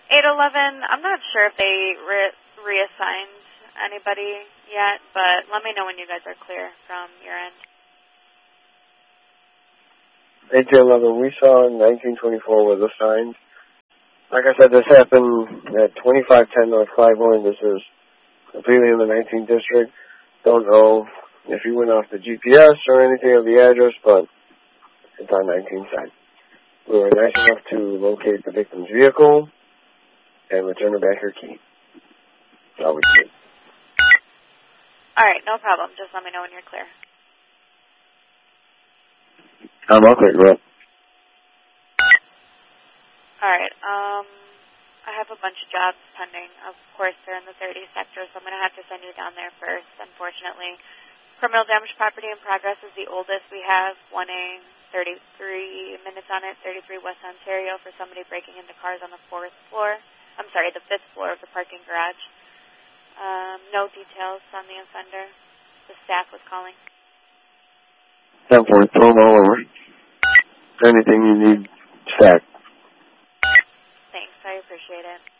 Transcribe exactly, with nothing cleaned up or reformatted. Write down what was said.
eight eleven, I'm not sure if they re- reassigned anybody yet, but let me know when you guys are clear from your end. eight eleven, we saw nineteen twenty-four was assigned. Like I said, this happened at twenty-five ten North Clybourne. This is completely in the nineteenth District. Don't know if you went off the G P S or anything of the address, but it's on nineteenth side. We were nice enough to locate the victim's vehicle and return her back her key. That's all we did. All right, no problem. Just let me know when you're clear. I'm all clear, bro. All right. Um, I have a bunch of jobs pending. Of course, they're in the thirty sector, so I'm going to have to send you down there first, unfortunately. Criminal damage property in progress is the oldest we have, wanting thirty-three minutes on it, thirty-three West Ontario, for somebody breaking into cars on the fourth floor. I'm sorry, the fifth floor of the parking garage. Um, no details on the offender. The staff was calling. ten four, throw them all over. Anything you need, stack. Thanks, I appreciate it.